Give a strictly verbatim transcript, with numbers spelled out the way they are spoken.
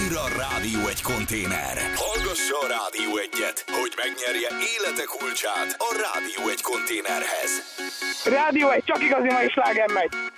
Újra Rádió egy konténer. Hallgassa a Rádió egyet, hogy megnyerje élete kulcsát a Rádió egy konténerhez. Rádió egy, csak igazi mai sláger megy.